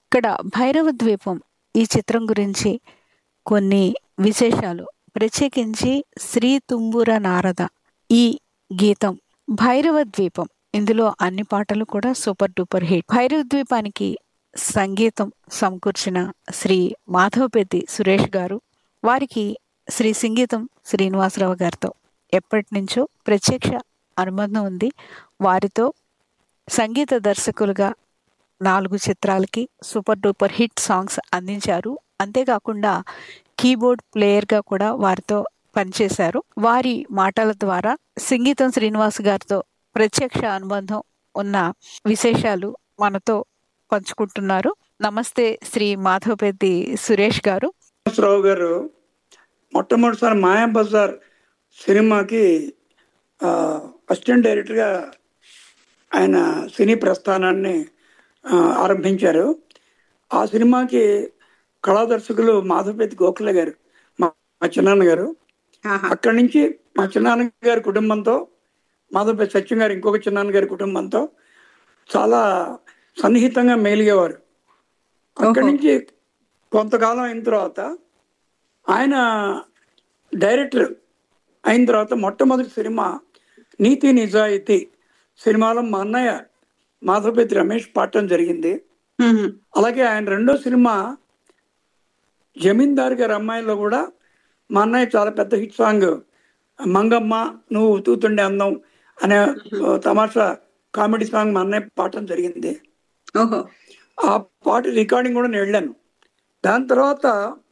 ఇక్కడ భైరవ ద్వీపం ఈ చిత్రం గురించి కొన్ని విశేషాలు, ప్రత్యేకించి శ్రీ తుంబుర నారద ఈ గీతం భైరవ ద్వీపం, ఇందులో అన్ని పాటలు కూడా సూపర్ డూపర్ హిట్. భైరవ ద్వీపానికి సంగీతం సమకూర్చిన శ్రీ మాధవపెద్ది సురేష్ గారు, వారికి శ్రీ సంగీతం శ్రీనివాసరావు గారితో ఎప్పటి నుంచో ప్రత్యక్ష అనుబంధం ఉంది. వారితో సంగీత దర్శకులుగా 4 చిత్రాలకి సూపర్ డూపర్ హిట్ సాంగ్స్ అందించారు. అంతేకాకుండా కీబోర్డ్ ప్లేయర్గా కూడా వారితో పనిచేశారు. వారి మాటల ద్వారా సంగీతం శ్రీనివాస్ గారితో ప్రత్యక్ష అనుబంధం ఉన్న విశేషాలు మనతో పంచుకుంటున్నారు. నమస్తే శ్రీ మాధవపెద్ది సురేష్ గారు. రావు గారు మొట్టమొదటిసారి మాయాబజార్ సినిమాకి అసిస్టెంట్ డైరెక్టర్గా ఆయన సినీ ప్రస్థానాన్ని ఆరంభించారు. ఆ సినిమాకి కళాదర్శకులు మాధవపెద్ది గోఖలే గారు, మా చిన్నాన్న గారు. అక్కడి నుంచి మా చిన్నాన్న గారి కుటుంబంతో, మాధవపెద్ది సత్యం గారు ఇంకొక చిన్నాన్న గారి కుటుంబంతో చాలా సన్నిహితంగా మెలిగేవారు. అక్కడి నుంచి కొంతకాలం అయిన తర్వాత ఆయన డైరెక్టర్ అయిన తర్వాత మొట్టమొదటి సినిమా నీతి నిజాయితీ సినిమాలో మా అన్నయ్య మాధవపెద్ది రమేష్ పాడటం జరిగింది. అలాగే ఆయన రెండో సినిమా జమీందార్ గారి అమ్మాయిలో కూడా మా అన్నయ్య చాలా పెద్ద హిట్ సాంగ్ మంగమ్మ నువ్వు తూతుండే అందం అనే తమాషా కామెడీ సాంగ్ మా అన్నయ్య పాడటం జరిగింది. ఆ పాట రికార్డింగ్ కూడా నేను వెళ్ళాను. దాని తర్వాత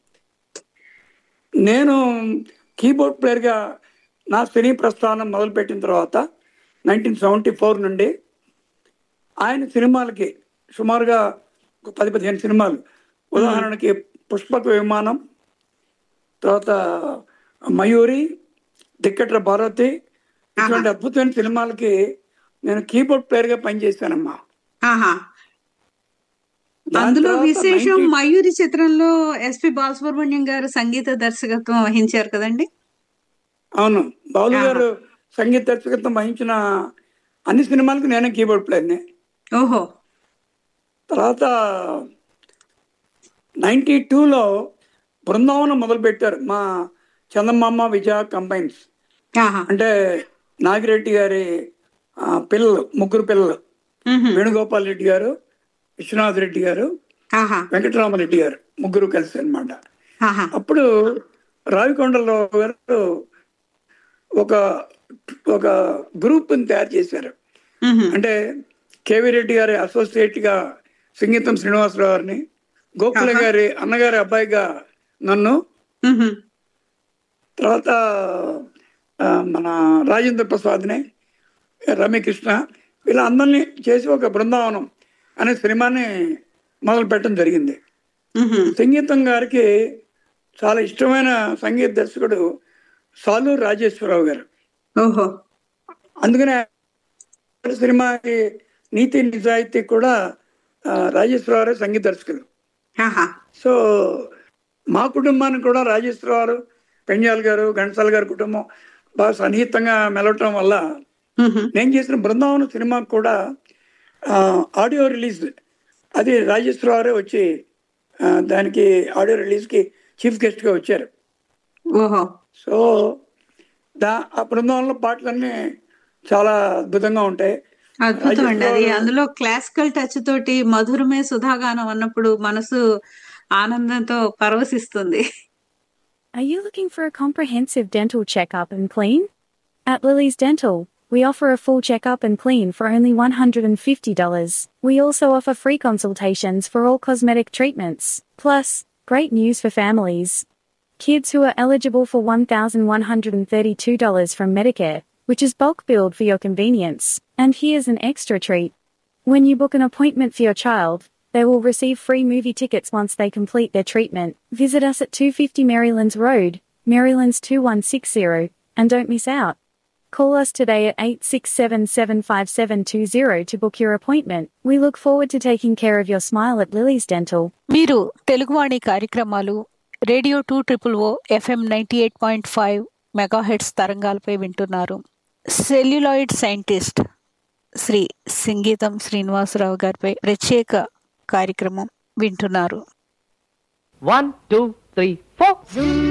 నేను కీబోర్డ్ ప్లేయర్గా నా సినీ ప్రస్థానం మొదలుపెట్టిన తర్వాత 1974 నుండి ఆయన సినిమాలకి సుమారుగా 10-15 సినిమాలు, ఉదాహరణకి పుష్పక విమానం, తర్వాత మయూరి, దిక్కట్ర భారతి, ఇటువంటి అద్భుతమైన సినిమాలకి నేను కీబోర్డ్ ప్లేయర్గా పనిచేశానమ్మా. అందులో విశేషం మయూరి చిత్రంలో ఎస్పి బాలసుబ్రహ్మణ్యం గారు సంగీత దర్శకత్వం వహించారు కదండి? అవును, బాలు గారు సంగీత దర్శకత్వం వహించిన అన్ని సినిమాలకు నేనే కీబోర్డ్ ప్లేయర్ని. ఓహో. తర్వాత 92లో బృందావనం మొదలు పెట్టారు మా చందమామ విజయ కంబైన్స్. అంటే నాగిరెడ్డి గారి పిల్లలు, 3 పిల్లలు, వేణుగోపాల్ రెడ్డి గారు, విశ్వనాథ్ రెడ్డి గారు, వెంకటరామరెడ్డి గారు, 3 కలిసి అనమాట. అప్పుడు రావికొండరావు గారు ఒక గ్రూప్ తయారు చేశారు. అంటే కేవీ రెడ్డి గారి అసోసియేట్ గా సంగీతం శ్రీనివాసరావు గారిని, గోఖలే గారి అన్నగారి అబ్బాయిగా నన్ను, తర్వాత మన రాజేంద్ర ప్రసాద్ని, రమ్యకృష్ణ, ఇలా అందరినీ చేసి ఒక బృందావనం అనే సినిమాని మొదలు పెట్టడం జరిగింది. సంగీతం గారికి చాలా ఇష్టమైన సంగీత దర్శకుడు సాలూరు రాజేశ్వరరావు గారు. అందుకనే సినిమాకి నీతి నిజాయితీ కూడా రాజేశ్వరరావు సంగీత దర్శకులు. సో మా కుటుంబానికి కూడా రాజేశ్వరరావు, పెంజాల్ గారు, ఘంటసాల గారి కుటుంబం బాగా సన్నిహితంగా మెలవటం వల్ల నేను చేసిన బృందావనం సినిమాకు కూడా ఆడియో రిలీజ్ అది రాజేశ్వరరావు వచ్చి దానికి ఆడియో రిలీజ్కి చీఫ్ గెస్ట్గా వచ్చారు. సో ఆ బృందావనంలో పాటలన్నీ చాలా అద్భుతంగా ఉంటాయి. అద్భుతం అండి అది. అందులో క్లాసికల్ టచ్ తోటి మధురమే సుధాగానం అన్నప్పుడు మనసు ఆనందంతో పరవశిస్తుంది. Are you looking for a comprehensive dental checkup and clean? At Lily's Dental, we offer a full checkup and clean for only $150. We also offer free consultations for all cosmetic treatments. Plus, great news for families. Kids who are eligible for $1,132 from Medicare, which is bulk billed for your convenience. And here's an extra treat. When you book an appointment for your child, they will receive free movie tickets once they complete their treatment. Visit us at 250 Marylands Road, Marylands 2160, and don't miss out. Call us today at 867-75720 to book your appointment. We look forward to taking care of your smile at Lily's Dental. మీరు తెలుగువాణి కార్యక్రమాలు radio 200 FM 98.5 megahertz తరంగాలపై వింటున్నారు. Celluloid scientist Shri సంగీతం శ్రీనివాసరావు గారిపై ప్రత్యేక కార్యక్రమం వింటున్నారు. 1 2 3 4